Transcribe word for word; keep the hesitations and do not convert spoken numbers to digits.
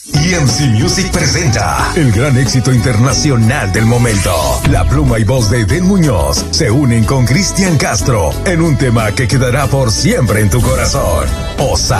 E M C Music presenta el gran éxito internacional del momento. La pluma y voz de Edén Muñoz se unen con Cristian Castro en un tema que quedará por siempre en tu corazón. Osa